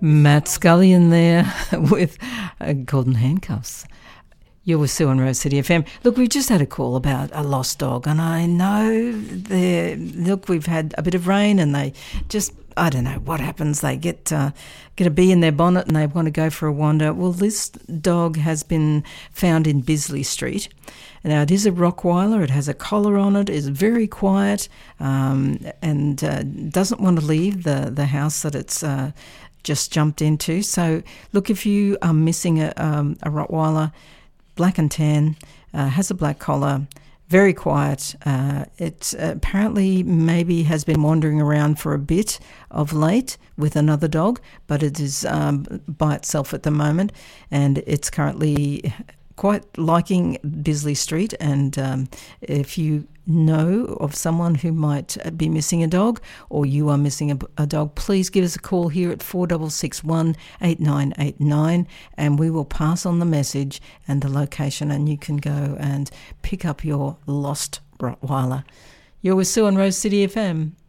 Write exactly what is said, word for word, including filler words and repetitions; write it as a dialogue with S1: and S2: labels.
S1: Matt Scullion there with uh, Golden Handcuffs. You're with Sue on Rose City F M. Look, we've just had a call about a lost dog, and I know they look, we've had a bit of rain, and they just, I don't know what happens. They get uh, get a bee in their bonnet, and they want to go for a wander. Well, this dog has been found in Bisley Street. Now, it is a Rottweiler. It has a collar on it. It's very quiet, um, and uh, doesn't want to leave the the house that it's Uh, just jumped into. So look, if you are missing a, um, a Rottweiler, black and tan, uh, has a black collar, very quiet. Uh, it apparently maybe has been wandering around for a bit of late with another dog, but it is um, by itself at the moment, and it's currently quite liking Bisley Street. And um, if you know of someone who might be missing a dog, or you are missing a, a dog, please give us a call here at four six six one, eight nine eight nine, and we will pass on the message and the location, and you can go and pick up your lost Rottweiler. You're with Sue on Rose City F M.